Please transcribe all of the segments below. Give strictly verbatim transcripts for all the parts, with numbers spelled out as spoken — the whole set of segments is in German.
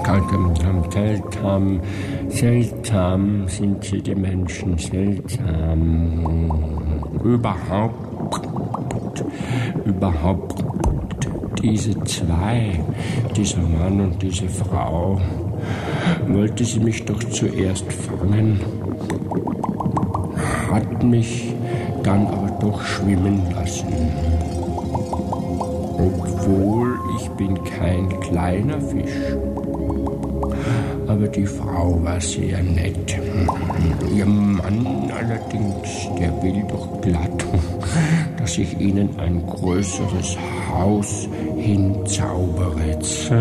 Seltsam, seltsam sind sie, die Menschen, seltsam. Überhaupt, überhaupt diese zwei, dieser Mann und diese Frau, wollte sie mich doch zuerst fangen, hat mich dann aber doch schwimmen lassen. Obwohl ich bin kein kleiner Fisch. Aber die Frau war sehr nett. Ihr Mann allerdings, der will doch glatt, dass ich ihnen ein größeres Haus hinzaubere.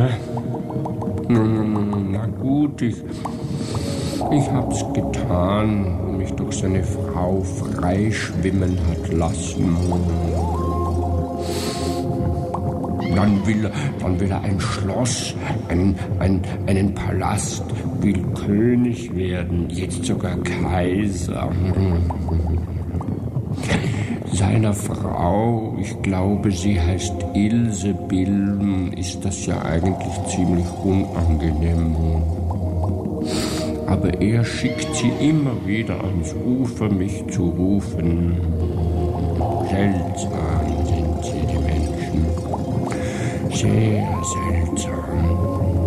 Na gut, ich, ich hab's getan, wo mich doch seine Frau freischwimmen hat lassen. Dann will, er, dann will er ein Schloss, ein, ein, einen Palast, will König werden, jetzt sogar Kaiser. Seiner Frau, ich glaube, sie heißt Ilse Bill, ist das ja eigentlich ziemlich unangenehm. Aber er schickt sie immer wieder ans Ufer, mich zu rufen. Seltsam sind sie, die Menschen. Sehr seltsam.